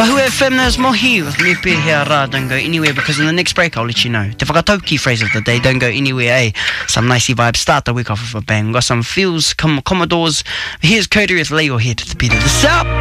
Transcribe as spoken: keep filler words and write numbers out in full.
Kahu F M, there's more here with me here. Don't go anywhere, because in the next break I'll let you know. Te whakatauki phrase of the day, don't go anywhere, eh? Some nicey vibes, start the week off with a bang. Got some feels, com- Commodores. Here's Cody with Lay Your Head to the beat of the South.